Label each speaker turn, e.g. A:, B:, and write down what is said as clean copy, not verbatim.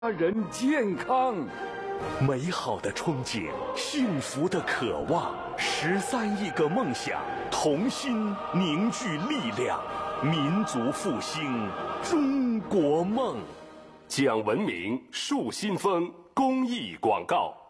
A: 家人健康。
B: 美好的憧憬，幸福的渴望，13亿个梦想，同心凝聚力量，民族复兴，中国梦。
C: 讲文明树新风公益广告。